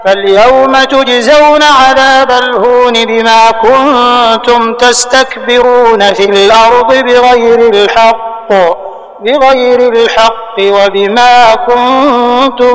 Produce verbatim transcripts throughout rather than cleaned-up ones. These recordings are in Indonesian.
فَالْيَوْمَ تُجْزَوْنَ عَذَابَ الْهُونِ بِمَا كُنتُمْ تَسْتَكْبِرُونَ فِي الْأَرْضِ بِغَيْرِ الْحَقِّ بِغَيْرِ الْحَقِّ وَبِمَا كُنتُمْ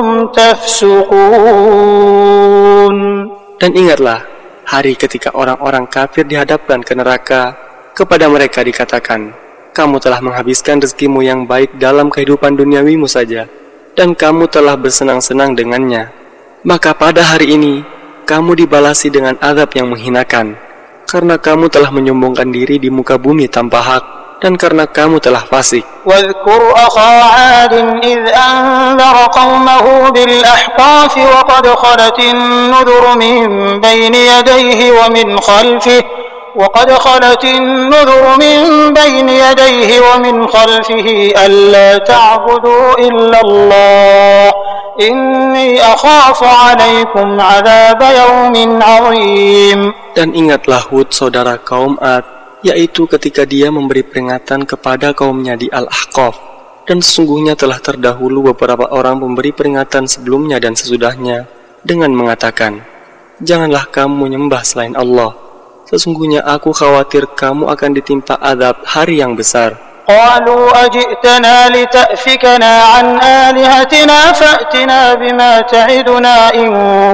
تَفْسُقُونَ. Dan ingatlah hari ketika orang-orang kafir dihadapkan ke neraka, kepada mereka dikatakan, kamu telah menghabiskan rezekimu yang baik dalam kehidupan duniawimu saja, dan kamu telah bersenang-senang dengannya. Maka pada hari ini, kamu dibalasi dengan azab yang menghinakan, karena kamu telah menyombongkan diri di muka bumi tanpa hak, dan karena kamu telah fasik. وَاذْكُرْ أَخَا عَادٍ إِذْ أَنذَرَ قَوْمَهُ بِالْأَحْقَافِ وَقَدْ خَلَتِ النُّذُرُ مِنْ بَيْنِ يَدَيْهِ وَمِنْ خَلْفِهِ وَقَدْ خَلَتِ النُّذُرُ مِنْ بَيْنِ يَدَيْهِ وَمِنْ خَلْفِهِ أَلَّا تَعْبُدُوا إِلَّا اللَّهَ إِنِّي أَخَافُ عَلَيْكُمْ عَذَابَ يَوْمٍ عَظِيمٍ. Dan ingatlah Hud saudara kaum Ad, yaitu ketika dia memberi peringatan kepada kaumnya di Al-Ahqaf. Dan sesungguhnya telah terdahulu beberapa orang memberi peringatan sebelumnya dan sesudahnya dengan mengatakan, janganlah kamu menyembah selain Allah. Sesungguhnya aku khawatir kamu akan ditimpa azab hari yang besar. قالوا أجئتنا لتأفكنا عن آلهتنا فأتنا بما تعدنا إن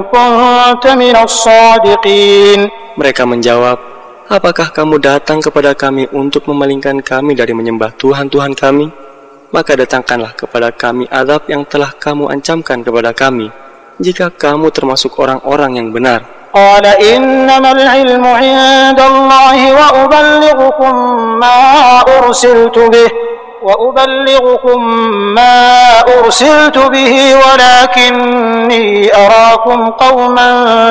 كنت من الصادقين. Mereka menjawab, apakah kamu datang kepada kami untuk memalingkan kami dari menyembah Tuhan-Tuhan kami? Maka datangkanlah kepada kami azab yang telah kamu ancamkan kepada kami, jika kamu termasuk orang-orang yang benar. قال إنما العلم عند الله وأبلغكم ما أرسلت به وأبلغكم ما أرسلت به ولكني أراكم قوما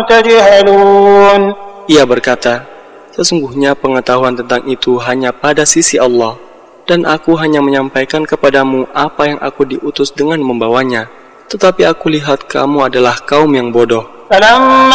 تجهلون. Ia berkata, sesungguhnya pengetahuan tentang itu hanya pada sisi Allah, dan aku hanya menyampaikan kepadamu apa yang aku diutus dengan membawanya. Tetapi aku lihat kamu adalah kaum yang bodoh.